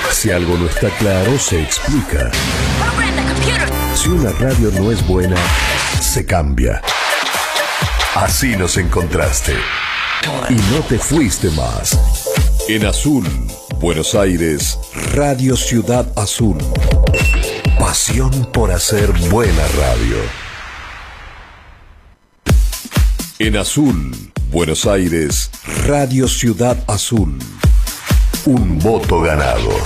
Si algo no está claro, se explica. Si una radio no es buena, se cambia. Así nos encontraste. Y no te fuiste más. En Azul, Buenos Aires, Radio Ciudad Azul. Pasión por hacer buena radio. En Azul, Buenos Aires, Radio Ciudad Azul. Un voto ganado.